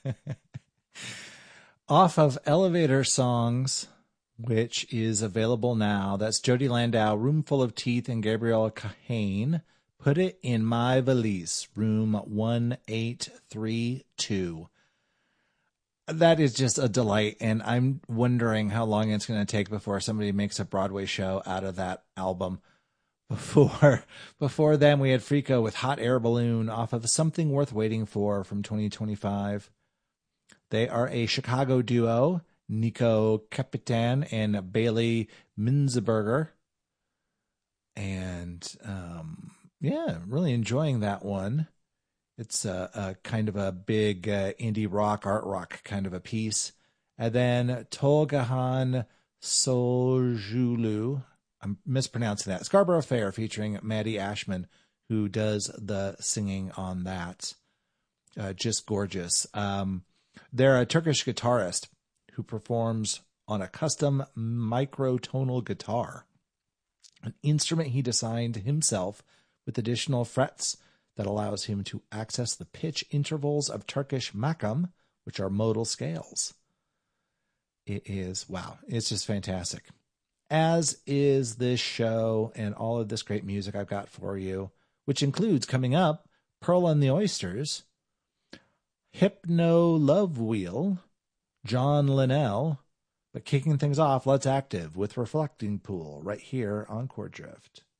Off of Elevator Songs, which is available now. That's Jody Landau, Roomful of Teeth, and Gabrielle Kahane. Put It in My Valise, room 1832. That is just a delight, and I'm wondering how long it's going to take before somebody makes a Broadway show out of that album. Before then, we had Frico with Hot Air Balloon off of Something Worth Waiting For from 2025. They are a Chicago duo, Nico Capitan and Bailey Minzberger. And really enjoying that one. It's a kind of a big indie rock, art rock kind of a piece. And then Tolgahan Soljulu, I'm mispronouncing that, Scarborough Fair featuring Maddie Ashman, who does the singing on that. Just gorgeous. They're a Turkish guitarist who performs on a custom microtonal guitar, an instrument he designed himself with additional frets that allows him to access the pitch intervals of Turkish makam, which are modal scales. It's just fantastic. As is this show and all of this great music I've got for you, which includes coming up Pearl and the Oysters, Hypno Love Wheel, John Linnell, but kicking things off, Let's Active with Reflecting Pool right here on Chord Drift.